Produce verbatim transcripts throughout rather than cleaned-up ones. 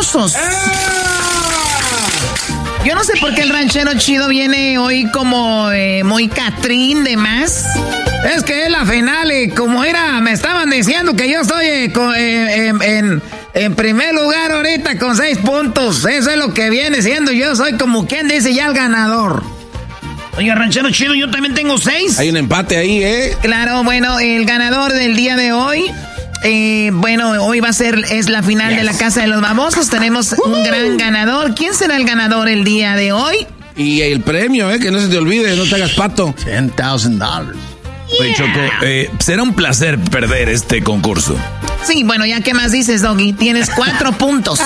babosos. Yo no sé por qué el ranchero chido viene hoy como eh, muy Catrín de más. Es que es la final y como era, me estaban diciendo que yo estoy eh, co, eh, en, en, en primer lugar ahorita con seis puntos. Eso es lo que viene siendo. Yo soy como quien dice ya el ganador. Oiga, ranchero chido, yo también tengo seis. Hay un empate ahí, ¿eh? Claro, bueno, el ganador del día de hoy... Eh, bueno, hoy va a ser, es la final yes. de la Casa de los Babosos. Tenemos uh-huh. un gran ganador. ¿Quién será el ganador el día de hoy? Y el premio, eh, que no se te olvide, no te hagas pato. ten mil dólares. Oye, Choco, eh, será un placer perder este concurso. Sí, bueno, ya qué más dices, Doggy. Tienes cuatro puntos.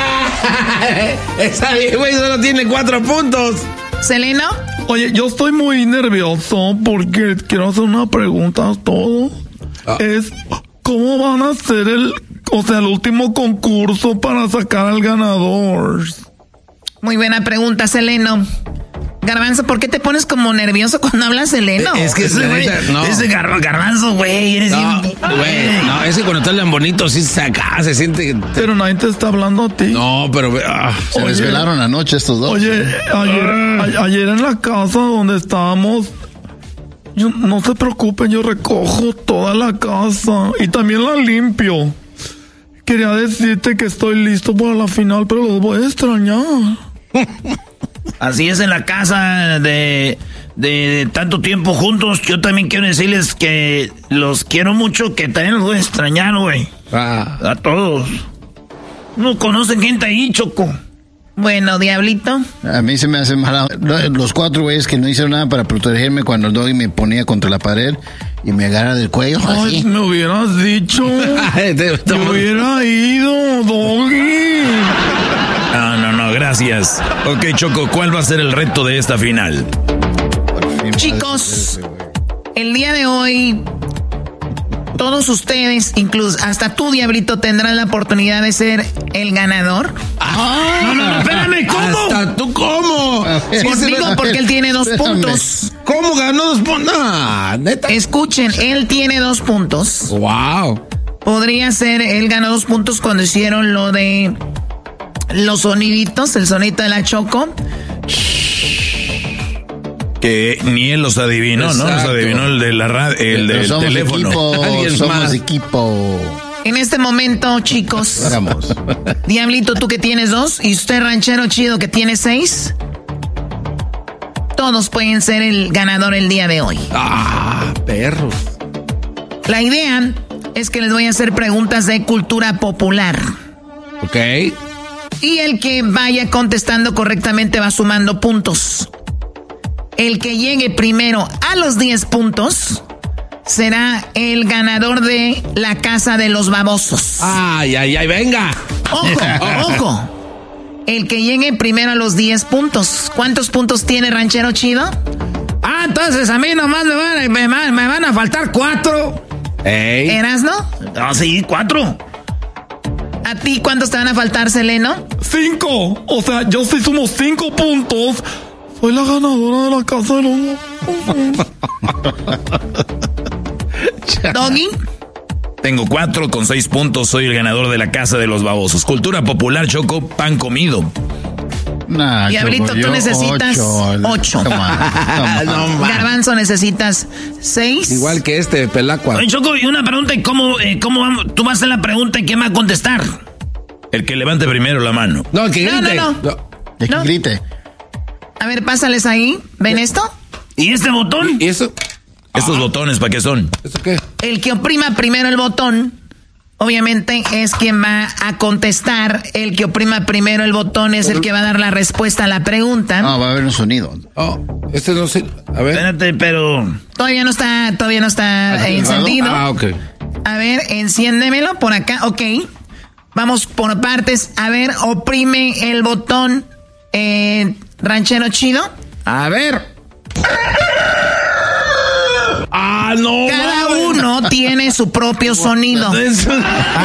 Esa güey solo tiene cuatro puntos. ¿Seleno? Oye, yo estoy muy nervioso porque quiero hacer una pregunta a todo. Ah. Es... ¿Cómo van a hacer el, o sea, el último concurso para sacar al ganador? Muy buena pregunta, Seleno. Garbanzo, ¿por qué te pones como nervioso cuando hablas Seleno? Es que ese güey, no. ese gar, Garbanzo, güey, eres no, bien... güey, no, ese cuando está tan bonito sí se acá, se siente... Pero nadie te está hablando a ti. No, pero... Ah, se oye, desvelaron anoche estos dos. Oye, ayer, a, ayer en la casa donde estábamos... Yo, no se preocupen, yo recojo toda la casa y también la limpio. Quería decirte que estoy listo para la final, pero los voy a extrañar. Así es en la casa de, de, de tanto tiempo juntos. Yo también quiero decirles que los quiero mucho, que también los voy a extrañar, güey. Ah. A todos. No conocen gente ahí, Choco. Bueno, Diablito. A mí se me hace mal. Los cuatro güeyes que no hicieron nada para protegerme cuando el Doggy me ponía contra la pared y me agarra del cuello. Ay, así. Me hubieras dicho. Me hubiera ido, Doggy. No, no, no, gracias. Ok, Choco, ¿cuál va a ser el reto de esta final? Chicos, el día de hoy... Todos ustedes, incluso hasta tú, Diablito, tendrán la oportunidad de ser el ganador. Ah, no, no, no, espérame, ¿cómo? ¿Hasta tú cómo? Pues digo porque él tiene dos puntos. ¿Cómo ganó dos puntos? Nah, neta. Escuchen, él tiene dos puntos. Wow. Podría ser, él ganó dos puntos cuando hicieron lo de los soniditos, el sonito de la Choco. Que ni él los adivinó, Exacto. ¿no? Los adivinó el de la radio, el del somos teléfono. Equipo, somos más? equipo. En este momento, chicos. Vamos. Diablito, tú que tienes dos, y usted, ranchero chido, que tiene seis. Todos pueden ser el ganador el día de hoy. Ah, perros. La idea es que les voy a hacer preguntas de cultura popular. Ok. Y el que vaya contestando correctamente va sumando puntos. El que llegue primero a los diez puntos será el ganador de la Casa de los Babosos. Ay, ay, ay, venga. Ojo, ojo. El que llegue primero a los diez puntos. ¿Cuántos puntos tiene Ranchero Chido? Ah, entonces a mí nomás me van, me, me van a faltar cuatro. Ey. ¿Eras, no? Ah, sí, cuatro. ¿A ti cuántos te van a faltar, Seleno? Cinco. O sea, yo sí sumo cinco puntos. Soy la ganadora de la Casa de los... ¿Doggy? Tengo cuatro con seis puntos. Soy el ganador de la Casa de los Babosos. Cultura popular, Choco, pan comido. Nah, Diablito, tú necesitas ocho. ocho. Toma, toma. No, Garbanzo, necesitas seis. Igual que este, Pelacua. Oye, Choco, y una pregunta, ¿y cómo, eh, cómo vamos? Tú vas a hacer la pregunta y ¿quién va a contestar? El que levante primero la mano. No, el que grite. No, no, no. no. El que no. grite. A ver, pásales ahí. ¿Ven esto? ¿Y este botón? ¿Y eso? ¿Estos ah. botones para qué son? ¿Eso qué? El que oprima primero el botón, obviamente, es quien va a contestar. El que oprima primero el botón es el que va a dar la respuesta a la pregunta. No, va a haber un sonido. Oh, este no sé. A ver. Espérate, pero... Todavía no está, todavía no está encendido. Ah, ok. A ver, enciéndemelo por acá. Ok. Vamos por partes. A ver, oprime el botón, eh, Ranchero Chido. A ver. Ah, no. Cada uno tiene su propio sonido.